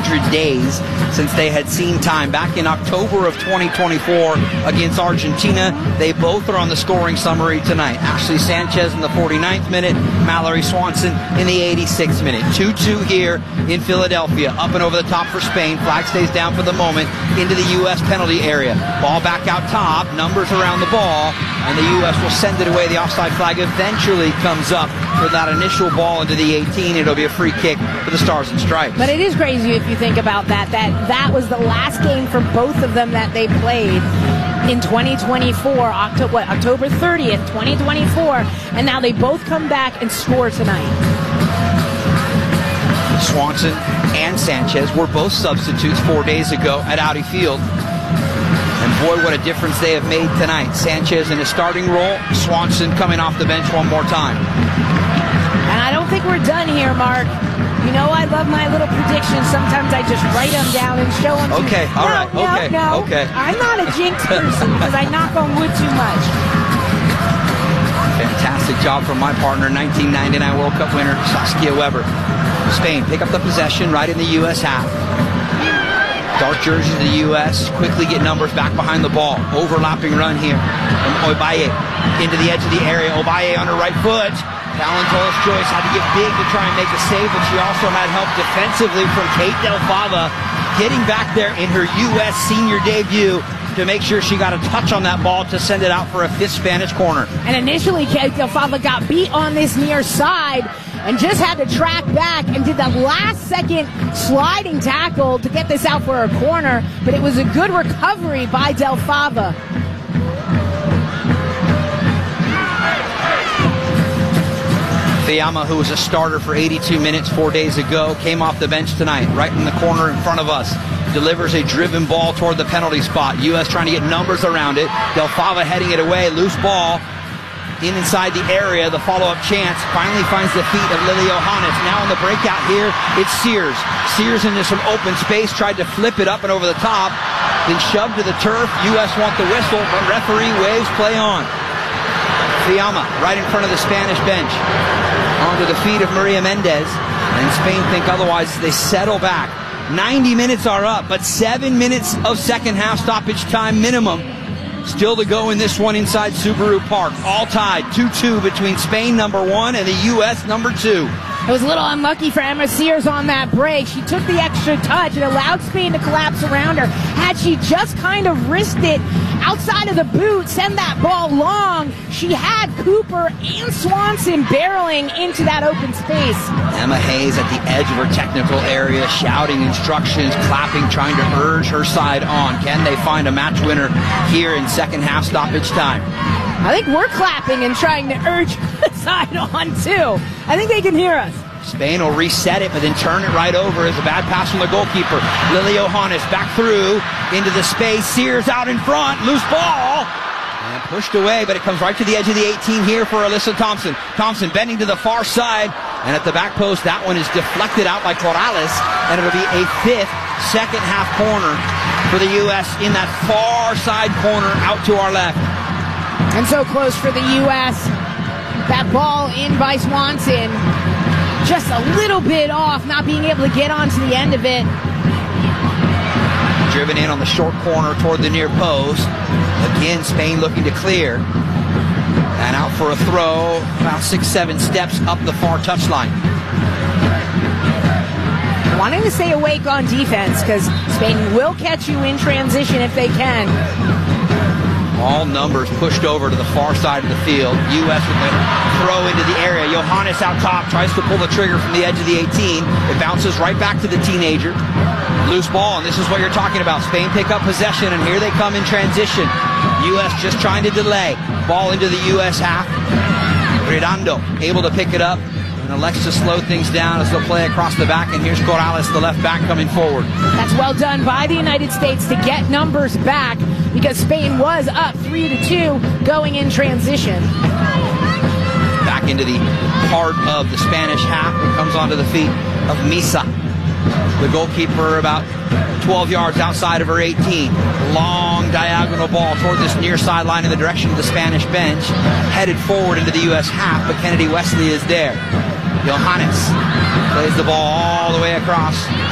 100 days since they had seen time. Back in October of 2024 against Argentina, they both are on the scoring summary tonight. Ashley Sanchez in the 49th minute, Mallory Swanson in the 86th minute. 2-2 here in Philadelphia. Up and over the top for Spain. Flag stays down for the moment into the U.S. penalty area. Ball back out top, numbers around the ball, and the U.S. will send it away. The offside flag eventually comes up for that initial ball into the 18. It'll be a free kick for the Stars and Stripes. But it is crazy if you think about that was the last game for both of them that they played in 2024, October 30th, 2024, and now they both come back and score tonight. Swanson and Sanchez were both substitutes 4 days ago at Audi Field. And boy, what a difference they have made tonight. Sanchez in a starting role, Swanson coming off the bench one more time. And I don't think we're done here, Mark. You know I love my little predictions. Sometimes I just write them down and show them to you. Okay, all right, okay. I'm not a jinx person because I knock on wood too much. Fantastic job from my partner, 1999 World Cup winner, Saskia Weber. Spain pick up the possession right in the U.S. half. Dark jerseys of the U.S. quickly get numbers back behind the ball. Overlapping run here from Obaye into the edge of the area. Obaye on her right foot. Valentolis Joyce had to get big to try and make a save, but she also had help defensively from Kate Del Fava, getting back there in her U.S. senior debut to make sure she got a touch on that ball to send it out for a fifth Spanish corner. And initially, Kate Del Fava got beat on this near side and just had to track back and did that last-second sliding tackle to get this out for a corner, but it was a good recovery by Del Fava. Fiamma, who was a starter for 82 minutes 4 days ago, came off the bench tonight, right in the corner in front of us. Delivers a driven ball toward the penalty spot. U.S. trying to get numbers around it. Del Fava heading it away. Loose ball inside the area. The follow-up chance finally finds the feet of Lily Johannes. Now on the breakout here, it's Sears. Sears into some open space, tried to flip it up and over the top, then shoved to the turf. U.S. want the whistle, but referee waves play on. Fiamma right in front of the Spanish bench. Onto the feet of Maria Mendez. And Spain think otherwise. They settle back. 90 minutes are up, but 7 minutes of second half stoppage time minimum still to go in this one inside Subaru Park. All tied 2-2 between Spain number 1 and the U.S. number 2. It was a little unlucky for Emma Sears on that break. She took the extra touch and allowed Spain to collapse around her. Had she just kind of risked it outside of the boot, send that ball long, she had Cooper and Swanson barreling into that open space. Emma Hayes at the edge of her technical area, shouting instructions, clapping, trying to urge her side on. Can they find a match winner here in second half stoppage time? I think we're clapping and trying to urge the side on too. I think they can hear us. Spain will reset it, but then turn it right over as a bad pass from the goalkeeper. Lily Johannes back through into the space. Sears out in front. Loose ball. And pushed away, but it comes right to the edge of the 18 here for Alyssa Thompson. Thompson bending to the far side. And at the back post, that one is deflected out by Corrales. And it'll be a fifth second half corner for the U.S. in that far side corner out to our left. And so close for the U.S. That ball in by Swanson. Just a little bit off, not being able to get onto the end of it. Driven in on the short corner toward the near post. Again, Spain looking to clear. And out for a throw, about 6-7 steps up the far touchline. Wanting to stay awake on defense because Spain will catch you in transition if they can. All numbers pushed over to the far side of the field. U.S. with the throw into the area. Johannes out top, tries to pull the trigger from the edge of the 18. It bounces right back to the teenager. Loose ball, and this is what you're talking about. Spain pick up possession, and here they come in transition. U.S. just trying to delay. Ball into the U.S. half. Redondo able to pick it up and elects to slow things down as they'll play across the back, and here's Corrales, the left back, coming forward. That's well done by the United States to get numbers back because Spain was up 3-2 going in transition. Back into the heart of the Spanish half. It comes onto the feet of Misa, the goalkeeper, about 12 yards outside of her 18. Long diagonal ball toward this near sideline in the direction of the Spanish bench, headed forward into the U.S. half, but Kennedy Wesley is there. Johannes plays the ball all the way across